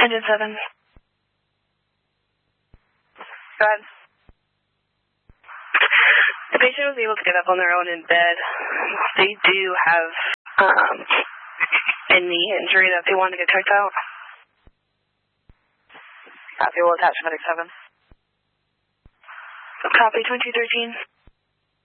Engine 7. Go ahead. The patient was able to get up on their own in bed. They do have a knee injury that they wanted to get checked out. Copy, we'll attach medic 7. Copy, 2213.